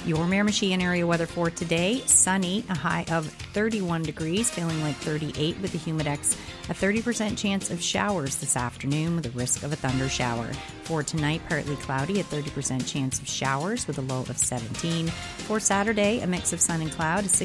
Your Miramichi area weather for today, sunny, a high of 31 degrees, feeling like 38 with a humidex, a 30% chance of showers this afternoon with a risk of a thunder shower. For tonight, partly cloudy, a 30% chance of showers with a low of 17. For Saturday, a mix of sun and cloud, a